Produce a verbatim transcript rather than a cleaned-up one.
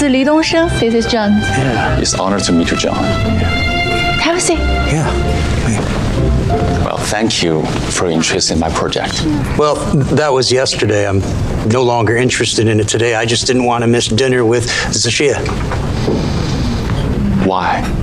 是李东升 ，This is John. Yeah. It's honored to meet you, John. Have a seat. Yeah. Well, thank you for your interest in my project. Well, that was yesterday. I'm no longer interested in it today. I just didn't want to miss dinner with Zashia. Why?